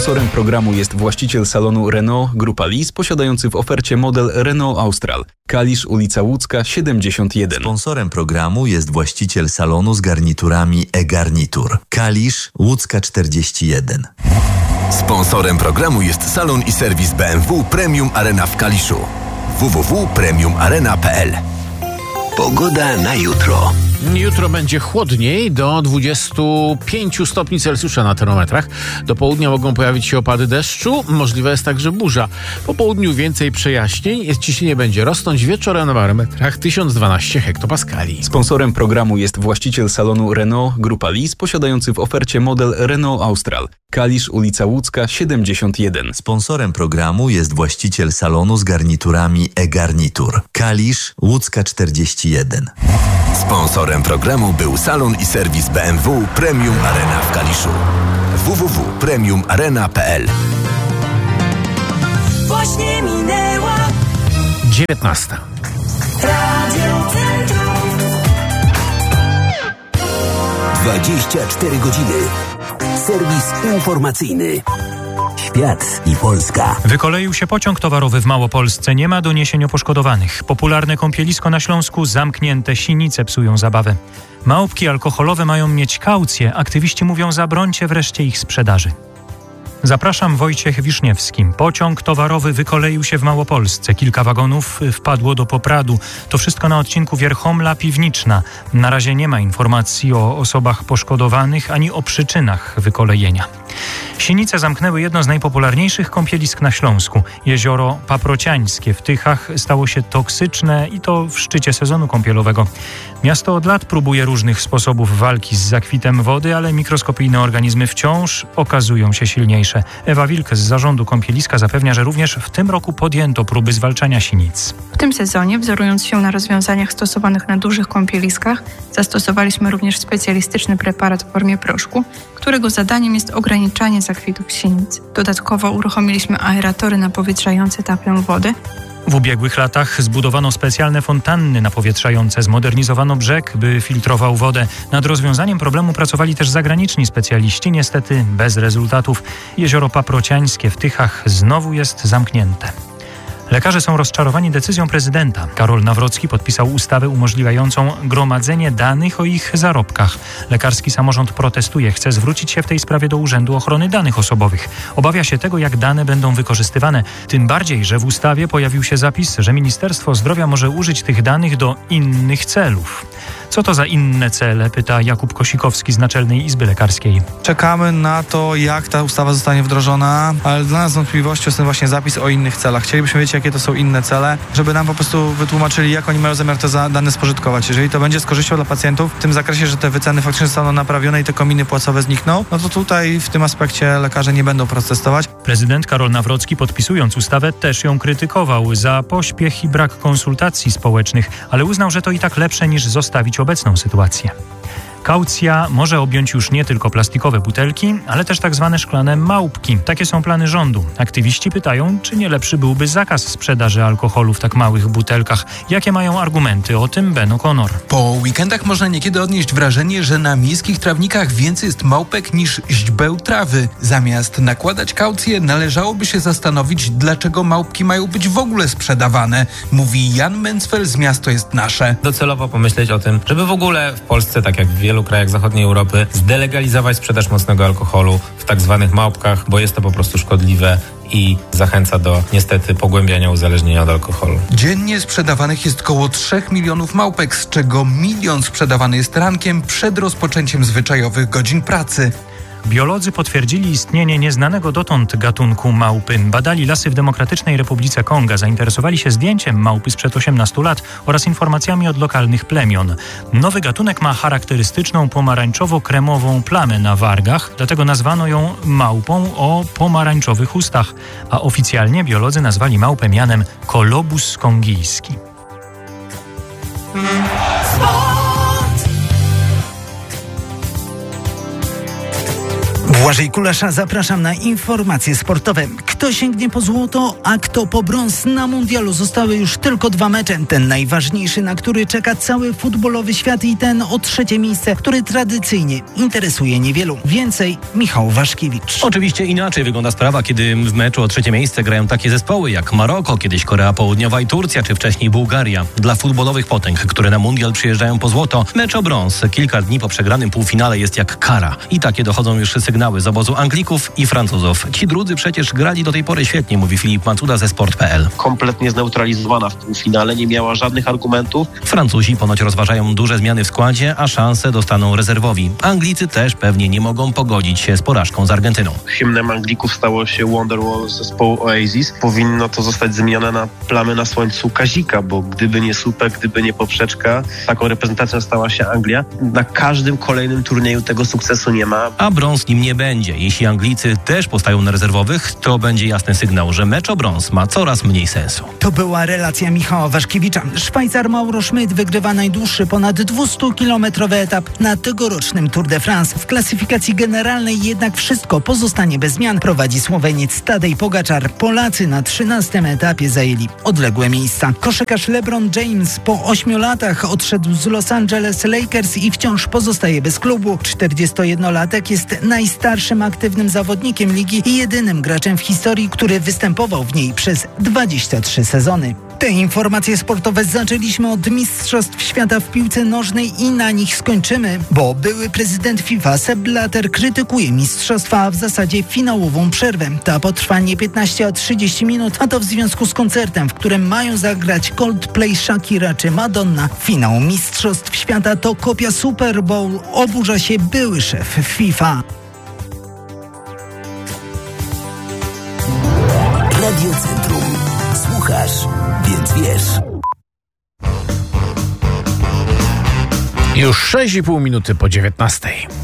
Sponsorem programu jest właściciel salonu Renault Grupa Lis, posiadający w ofercie model Renault Austral. Kalisz, ulica Łódzka, 71. Sponsorem programu jest właściciel salonu z garniturami e-Garnitur. Kalisz, Łódzka 41. Sponsorem programu jest salon i serwis BMW Premium Arena w Kaliszu. www.premiumarena.pl. Pogoda na jutro. Jutro będzie chłodniej, do 25 stopni Celsjusza na termometrach. Do południa mogą pojawić się opady deszczu, możliwa jest także burza. Po południu więcej przejaśnień, ciśnienie będzie rosnąć, wieczorem na barometrach 1012 hektopaskali. Sponsorem programu jest właściciel salonu Renault Grupa Lis, posiadający w ofercie model Renault Austral. Kalisz, ulica Łódzka, 71. Sponsorem programu jest właściciel salonu z garniturami e-Garnitur. Kalisz, Łódzka 41. Sponsorem programu był salon i serwis BMW Premium Arena w Kaliszu. www.premiumarena.pl. Właśnie minęła 19. Radio Centrum. 24 godziny. Serwis informacyjny. Świat i Polska. Wykoleił się pociąg towarowy w Małopolsce. Nie ma doniesień o poszkodowanych. Popularne kąpielisko na Śląsku zamknięte. Sinice psują zabawę. Małpki alkoholowe mają mieć kaucję. Aktywiści mówią, zabrońcie wreszcie ich sprzedaży. Zapraszam, Wojciech Wiszniewski. Pociąg towarowy wykoleił się w Małopolsce. Kilka wagonów wpadło do Popradu. To wszystko na odcinku Wierchomla-Piwniczna. Na razie nie ma informacji o osobach poszkodowanych ani o przyczynach wykolejenia. Sinice zamknęły jedno z najpopularniejszych kąpielisk na Śląsku. Jezioro Paprociańskie w Tychach stało się toksyczne i to w szczycie sezonu kąpielowego. Miasto od lat próbuje różnych sposobów walki z zakwitem wody, ale mikroskopijne organizmy wciąż okazują się silniejsze. Ewa Wilk z zarządu kąpieliska zapewnia, że również w tym roku podjęto próby zwalczania sinic. W tym sezonie, wzorując się na rozwiązaniach stosowanych na dużych kąpieliskach, zastosowaliśmy również specjalistyczny preparat w formie proszku, którego zadaniem jest ograniczanie zakwitów sinic. Dodatkowo uruchomiliśmy aeratory napowietrzające taplę wody. W ubiegłych latach zbudowano specjalne fontanny napowietrzające, zmodernizowano brzeg, by filtrował wodę. Nad rozwiązaniem problemu pracowali też zagraniczni specjaliści, niestety bez rezultatów. Jezioro Paprociańskie w Tychach znowu jest zamknięte. Lekarze są rozczarowani decyzją prezydenta. Karol Nawrocki podpisał ustawę umożliwiającą gromadzenie danych o ich zarobkach. Lekarski samorząd protestuje, chce zwrócić się w tej sprawie do Urzędu Ochrony Danych Osobowych. Obawia się tego, jak dane będą wykorzystywane. Tym bardziej, że w ustawie pojawił się zapis, że Ministerstwo Zdrowia może użyć tych danych do innych celów. Co to za inne cele? Pyta Jakub Kosikowski z Naczelnej Izby Lekarskiej. Czekamy na to, jak ta ustawa zostanie wdrożona, ale dla nas wątpliwością jest ten właśnie zapis o innych celach. Chcielibyśmy wiedzieć, jakie to są inne cele, żeby nam po prostu wytłumaczyli, jak oni mają zamiar te dane spożytkować. Jeżeli to będzie z korzyścią dla pacjentów, w tym zakresie, że te wyceny faktycznie zostaną naprawione i te kominy płacowe znikną, no to tutaj w tym aspekcie lekarze nie będą protestować. Prezydent Karol Nawrocki, podpisując ustawę, też ją krytykował za pośpiech i brak konsultacji społecznych, ale uznał, że to i tak lepsze niż zostawić obecną sytuację. Kaucja może objąć już nie tylko plastikowe butelki, ale też tak zwane szklane małpki. Takie są plany rządu. Aktywiści pytają, czy nie lepszy byłby zakaz sprzedaży alkoholu w tak małych butelkach. Jakie mają argumenty? O tym Ben O'Connor. Po weekendach można niekiedy odnieść wrażenie, że na miejskich trawnikach więcej jest małpek niż źdźbeł trawy. Zamiast nakładać kaucję, należałoby się zastanowić, dlaczego małpki mają być w ogóle sprzedawane, mówi Jan Mencfel z Miasto jest Nasze. Docelowo pomyśleć o tym, żeby w ogóle w Polsce, tak jak w wielu krajach zachodniej Europy, zdelegalizować sprzedaż mocnego alkoholu w tak zwanych małpkach, bo jest to po prostu szkodliwe i zachęca do niestety pogłębiania uzależnienia od alkoholu. Dziennie sprzedawanych jest około 3 milionów małpek, z czego 1 milion sprzedawany jest rankiem przed rozpoczęciem zwyczajowych godzin pracy. Biolodzy potwierdzili istnienie nieznanego dotąd gatunku małpy. Badali lasy w Demokratycznej Republice Konga. Zainteresowali się zdjęciem małpy sprzed 18 lat oraz informacjami od lokalnych plemion. Nowy gatunek ma charakterystyczną pomarańczowo-kremową plamę na wargach, dlatego nazwano ją małpą o pomarańczowych ustach, a oficjalnie biolodzy nazwali małpę mianem Colobus kongijski. Błażej Kulasza, zapraszam na informacje sportowe. Kto sięgnie po złoto, a kto po brąz? Na mundialu zostały już tylko 2 mecze. Ten najważniejszy, na który czeka cały futbolowy świat, i ten o 3. miejsce, który tradycyjnie interesuje niewielu. Więcej Michał Waszkiewicz. Oczywiście inaczej wygląda sprawa, kiedy w meczu o 3. miejsce grają takie zespoły jak Maroko, kiedyś Korea Południowa i Turcja, czy wcześniej Bułgaria. Dla futbolowych potęg, które na mundial przyjeżdżają po złoto, mecz o brąz kilka dni po przegranym półfinale jest jak kara. I takie dochodzą już sygnały z obozu Anglików i Francuzów. Ci drudzy przecież grali do tej pory świetnie, mówi Filip Macuda ze Sport.pl. Kompletnie zneutralizowana w półfinale, nie miała żadnych argumentów. Francuzi ponoć rozważają duże zmiany w składzie, a szanse dostaną rezerwowi. Anglicy też pewnie nie mogą pogodzić się z porażką z Argentyną. Hymnem Anglików stało się Wonderwall zespołu Oasis. Powinno to zostać zmienione na plamy na słońcu Kazika, bo gdyby nie słupek, gdyby nie poprzeczka, taką reprezentacją stała się Anglia. Na każdym kolejnym turnieju tego sukcesu nie ma. A brąz nim nie będzie. Jeśli Anglicy też postają na rezerwowych, to będzie jasny sygnał, że mecz o brąz ma coraz mniej sensu. To była relacja Michała Waszkiewicza. Szwajcar Mauro Schmidt wygrywa najdłuższy, ponad 200-kilometrowy etap na tegorocznym Tour de France. W klasyfikacji generalnej jednak wszystko pozostanie bez zmian. Prowadzi Słoweniec Tadej Pogaczar. Polacy na 13. etapie zajęli odległe miejsca. Koszykarz LeBron James po 8 latach odszedł z Los Angeles Lakers i wciąż pozostaje bez klubu. 41-latek jest najstarszym aktywnym zawodnikiem ligi i jedynym graczem w historii, który występował w niej przez 23 sezony. Te informacje sportowe zaczęliśmy od Mistrzostw Świata w piłce nożnej i na nich skończymy, bo były prezydent FIFA Sepp Blatter krytykuje mistrzostwa, a w zasadzie finałową przerwę. Ta potrwa nie 15, a 30 minut, a to w związku z koncertem, w którym mają zagrać Coldplay, Shakira czy Madonna. Finał Mistrzostw Świata to kopia Super Bowl, oburza się były szef FIFA. Radio Centrum. Słuchasz, więc wiesz. Już 6,5 minuty po 19.